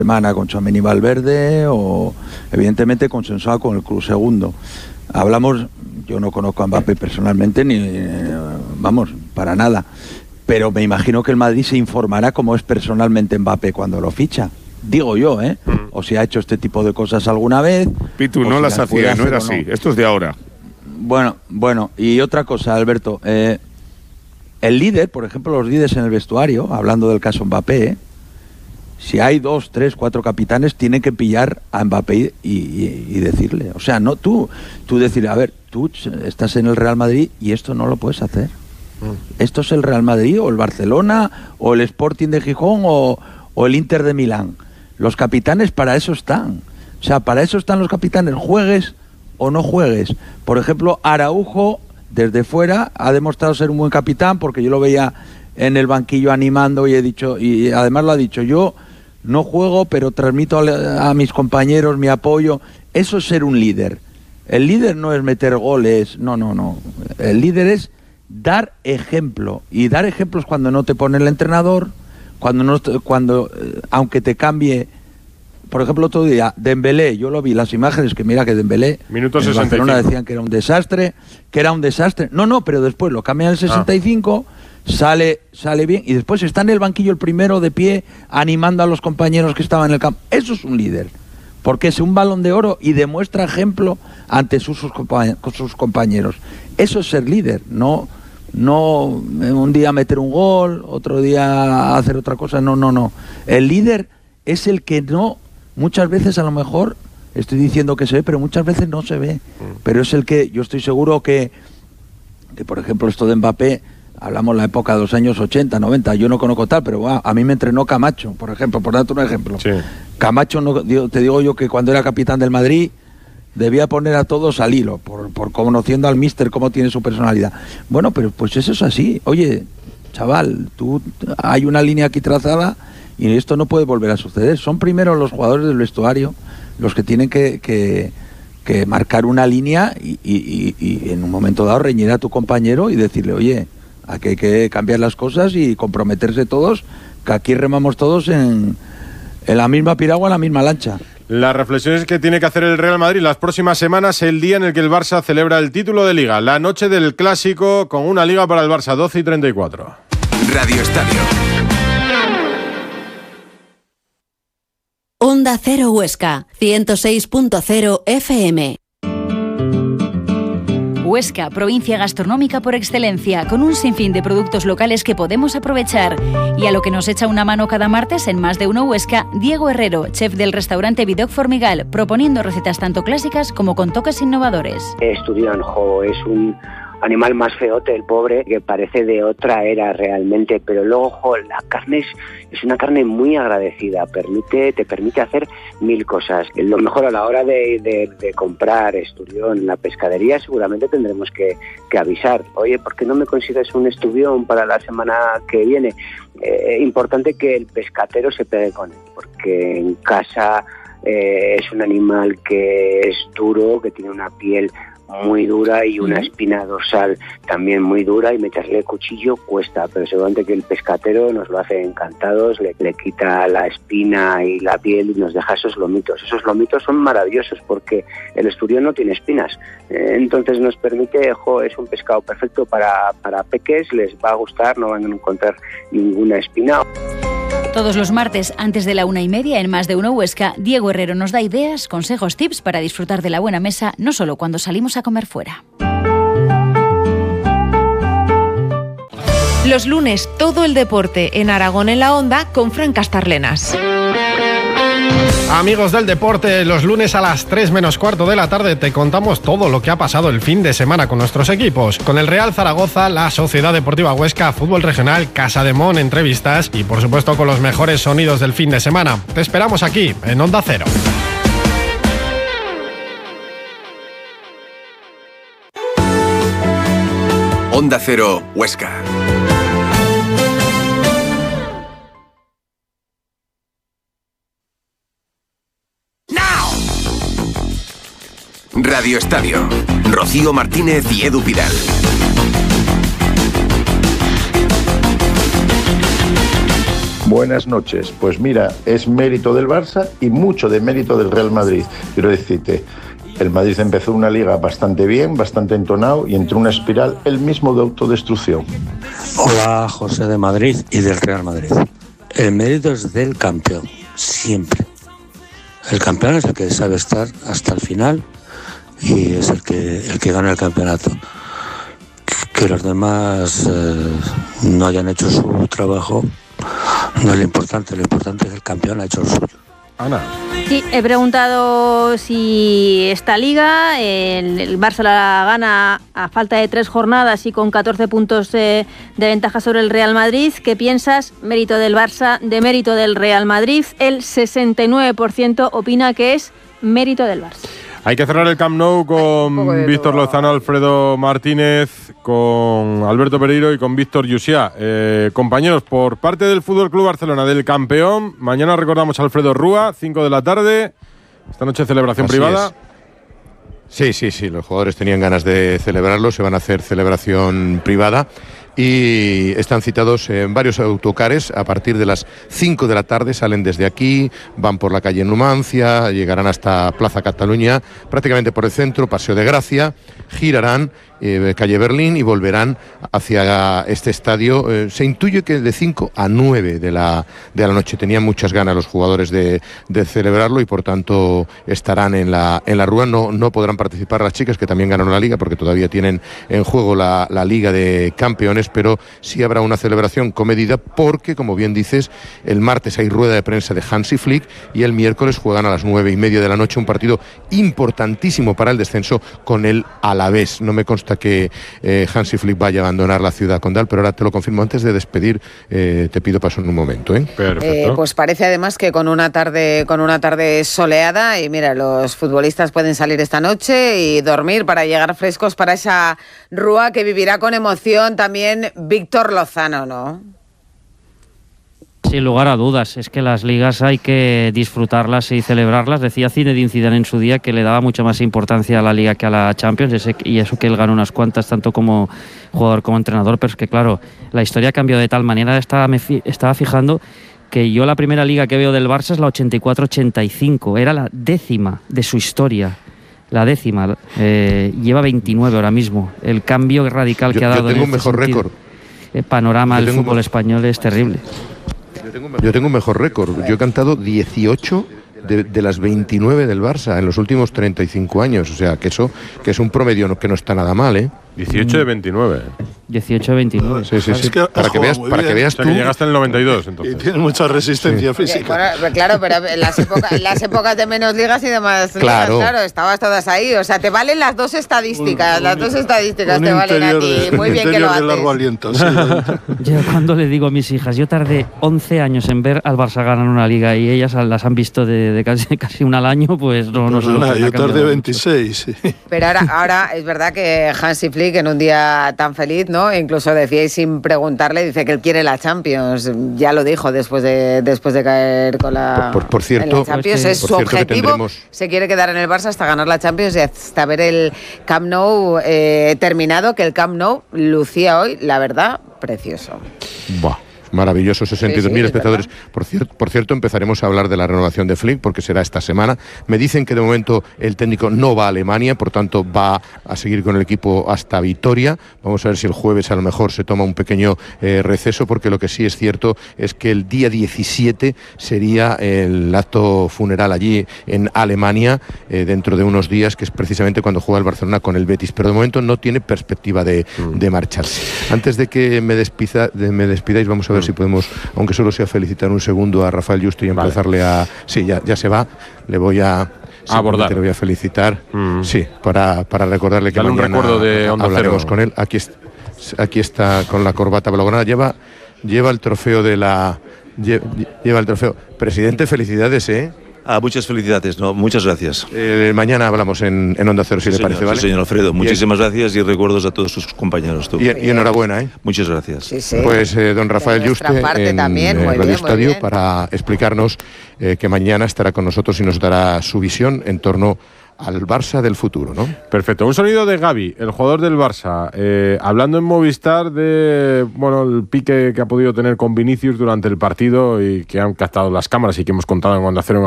semana con Tchouaméni y Valverde, o evidentemente consensuado con el club segundo. Hablamos, yo no conozco a Mbappé personalmente, para nada, pero me imagino que el Madrid se informará cómo es personalmente Mbappé cuando lo ficha. Digo yo, o si ha hecho este tipo de cosas alguna vez. Pitu, no las hacía, no era así. Esto es de ahora. Bueno, y otra cosa, Alberto. El líder, por ejemplo, los líderes en el vestuario, hablando del caso Mbappé, si hay 2, 3, 4 capitanes, tienen que pillar a Mbappé y decirle. O sea, no tú decirle, a ver, tú estás en el Real Madrid y esto no lo puedes hacer. Esto es el Real Madrid o el Barcelona o el Sporting de Gijón o el Inter de Milán. Los capitanes para eso están. O sea, para eso están los capitanes, juegues o no juegues. Por ejemplo, Araujo, desde fuera, ha demostrado ser un buen capitán, porque yo lo veía en el banquillo animando y además lo ha dicho, yo no juego, pero transmito a mis compañeros mi apoyo. Eso es ser un líder. El líder no es meter goles, no. El líder es dar ejemplo, y dar ejemplos cuando no te pone el entrenador, cuando aunque te cambie. Por ejemplo, otro día, Dembélé, yo lo vi, las imágenes, que mira que Dembélé, minuto en 65. Barcelona decían que era un desastre. No, pero después lo cambian al 65, sale bien, y después está en el banquillo el primero de pie, animando a los compañeros que estaban en el campo. Eso es un líder, porque es un Balón de Oro y demuestra ejemplo ante sus compañeros. Eso es ser líder, no un día meter un gol, otro día hacer otra cosa, no. El líder es el que muchas veces, a lo mejor estoy diciendo que se ve, pero muchas veces no se ve. Pero es el que, yo estoy seguro que por ejemplo, esto de Mbappé, hablamos la época de los años 80, 90, yo no conozco tal, pero a mí me entrenó Camacho, por ejemplo, por darte un ejemplo. Sí. Camacho, te digo yo que cuando era capitán del Madrid, debía poner a todos al hilo, por conociendo al míster, cómo tiene su personalidad. Bueno, pero pues eso es así. Oye, chaval, hay una línea aquí trazada, y esto no puede volver a suceder. Son primero los jugadores del vestuario los que tienen que marcar una línea y en un momento dado reñir a tu compañero y decirle, oye, aquí hay que cambiar las cosas y comprometerse todos, que aquí remamos todos en la misma piragua, en la misma lancha. Las reflexiones que tiene que hacer el Real Madrid las próximas semanas, el día en el que el Barça celebra el título de Liga, la noche del Clásico, con una Liga para el Barça, 12:34. Radio Estadio. Onda Cero Huesca, 106.0 FM. Huesca, provincia gastronómica por excelencia, con un sinfín de productos locales que podemos aprovechar. Y a lo que nos echa una mano cada martes en Más de Uno Huesca, Diego Herrero, chef del restaurante Vidoc Formigal, proponiendo recetas tanto clásicas como con toques innovadores. Esturión, es un animal más feote, el pobre, que parece de otra era realmente, pero luego, la carne es una carne muy agradecida, te permite hacer 1000 cosas. Lo mejor a la hora de comprar esturión en la pescadería, seguramente tendremos que avisar, oye, ¿por qué no me consigues un esturión para la semana que viene? Importante que el pescatero se pegue con él, porque en casa es un animal que es duro, que tiene una piel muy dura y una espina dorsal también muy dura, y meterle cuchillo cuesta, pero seguramente que el pescatero nos lo hace encantados, le quita la espina y la piel y nos deja esos lomitos. Esos lomitos son maravillosos porque el esturión no tiene espinas, entonces nos permite, es un pescado perfecto para peques, les va a gustar, no van a encontrar ninguna espina. Todos los martes, antes de la 1:30, en Más de Uno Huesca, Diego Herrero nos da ideas, consejos, tips para disfrutar de la buena mesa, no solo cuando salimos a comer fuera. Los lunes, todo el deporte en Aragón en la Onda con Fran Castarlenas. Amigos del deporte, los lunes a las 3:15 de la tarde te contamos todo lo que ha pasado el fin de semana con nuestros equipos. Con el Real Zaragoza, la Sociedad Deportiva Huesca, Fútbol Regional, Casa de Mon, entrevistas y por supuesto con los mejores sonidos del fin de semana. Te esperamos aquí, en Onda Cero. Onda Cero Huesca. Radio Estadio. Rocío Martínez y Edu Pidal. Buenas noches. Pues mira, es mérito del Barça y mucho de mérito del Real Madrid. Quiero decirte, el Madrid empezó una liga bastante bien, bastante entonado y entró en una espiral él mismo de autodestrucción. Hola, José de Madrid y del Real Madrid. El mérito es del campeón, siempre. El campeón es el que sabe estar hasta el final y es el que gana el campeonato. Que los demás no hayan hecho su trabajo no es lo importante es que el campeón ha hecho lo suyo. Ana. Sí, he preguntado si esta liga, el Barça la gana a falta de 3 jornadas y con 14 puntos de ventaja sobre el Real Madrid. ¿Qué piensas? Mérito del Barça, de mérito del Real Madrid. El 69% opina que es mérito del Barça. Hay que cerrar el Camp Nou con Víctor Lozano, Alfredo Martínez, con Alberto Pereiro y con Víctor Llusià. Compañeros, por parte del Fútbol Club Barcelona, del campeón, mañana recordamos a Alfredo Rúa, 5 de la tarde. Esta noche celebración Así privada. Sí, los jugadores tenían ganas de celebrarlo, se van a hacer celebración privada. Y están citados en varios autocares a partir de las 5 de la tarde, salen desde aquí, van por la calle Numancia, llegarán hasta Plaza Cataluña, prácticamente por el centro, Paseo de Gracia, girarán calle Berlín y volverán hacia este estadio. Se intuye que de 5 a 9 de la noche. Tenían muchas ganas los jugadores de celebrarlo y por tanto estarán en la Rúa. No podrán participar las chicas que también ganaron la Liga porque todavía tienen en juego la Liga de Campeones, pero sí habrá una celebración comedida porque, como bien dices, el martes hay rueda de prensa de Hansi Flick y el miércoles juegan a las 9:30 de la noche un partido importantísimo para el descenso con el Alavés. No me consta que Hansi Flick vaya a abandonar la ciudad condal, pero ahora te lo confirmo. Antes de despedir, te pido paso en un momento. Perfecto. Pues parece además que con una tarde soleada, y mira, los futbolistas pueden salir esta noche y dormir para llegar frescos para esa Rúa que vivirá con emoción también Víctor Lozano, ¿no? Sin lugar a dudas, es que las ligas hay que disfrutarlas y celebrarlas. Decía Zinedine Zidane en su día que le daba mucha más importancia a la Liga que a la Champions, y eso que él ganó unas cuantas, tanto como jugador como entrenador, pero es que claro, la historia cambió de tal manera. Estaba fijando que yo la primera Liga que veo del Barça es la 84-85, era la 10ª de su historia. La 10ª, lleva 29 ahora mismo. El cambio radical que ha dado. Yo tengo un mejor récord. El panorama del fútbol español es terrible. Yo tengo un mejor récord. Yo he cantado 18 de las 29 del Barça en los últimos 35 años. O sea, que es un promedio que no está nada mal, ¿eh? 18 de 29. 18 de 29. Sí. Es que para que veas tú. O sea, que llegaste en el 92, entonces. Y tiene mucha resistencia física. Claro, pero en las épocas de menos ligas y demás claro. Ligas, claro, estabas todas ahí. O sea, te valen las dos estadísticas. Las dos estadísticas te valen a ti. Muy bien que lo haces. Largo aliento, sí. Yo cuando le digo a mis hijas, yo tardé 11 años en ver al Barça ganar una Liga y ellas las han visto de casi una al año, pues no sé. Yo tardé 26, sí. Pero ahora es verdad que Hansi Flick en un día tan feliz, ¿no? Incluso decíais sin preguntarle, dice que él quiere la Champions. Ya lo dijo después de caer con la por cierto, en la Champions. Es su objetivo. Se quiere quedar en el Barça hasta ganar la Champions y hasta ver el Camp Nou terminado, que el Camp Nou lucía hoy, la verdad, precioso. Buah. Maravilloso, 62.000 espectadores. Por cierto, empezaremos a hablar de la renovación de Flick porque será esta semana. Me dicen que de momento el técnico no va a Alemania, por tanto va a seguir con el equipo hasta Vitoria. Vamos a ver si el jueves a lo mejor se toma un pequeño receso, porque lo que sí es cierto es que el día 17 sería el acto funeral allí en Alemania, dentro de unos días, que es precisamente cuando juega el Barcelona con el Betis, pero de momento no tiene perspectiva de marcharse. Antes de que me despidáis, vamos a ver si podemos, aunque solo sea felicitar un segundo a Rafael Yuste y empezarle a... Sí, ya se va, le voy a... abordar. Te lo voy a felicitar, sí, para recordarle que dale mañana un recuerdo de Onda hablaremos Cero. con él. Aquí está con la corbata blaugrana, lleva el trofeo de la... Lleva el trofeo. Presidente, felicidades, ¿eh? Muchas felicidades, ¿no? Muchas gracias. Mañana hablamos en Onda Cero, si le parece, ¿vale? Sí, señor Alfredo. Muchísimas gracias y recuerdos a todos sus compañeros. Y enhorabuena, ¿eh? Muchas gracias. Sí. Pues don Rafael Yuste en Radio Estadio para explicarnos que mañana estará con nosotros y nos dará su visión en torno al Barça del futuro, ¿no? Perfecto. Un sonido de Gavi, el jugador del Barça, hablando en Movistar de el pique que ha podido tener con Vinicius durante el partido y que han captado las cámaras y que hemos contado en Onda Cero